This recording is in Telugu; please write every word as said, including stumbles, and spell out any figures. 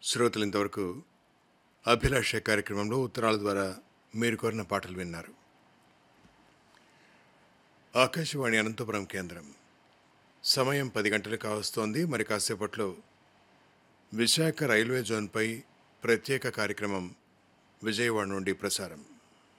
శ్రోతలు ఇంతవరకు అభిలాష కార్యక్రమంలో ఉత్తరాల ద్వారా మీరు కోరిన పాటలు విన్నారు. ఆకాశవాణి అనంతపురం కేంద్రం సమయం పది గంటలు కావస్తోంది. మరి కాసేపట్లో విశాఖ రైల్వే జోన్పై ప్రత్యేక కార్యక్రమం విజయవాడ నుండి ప్రసారం.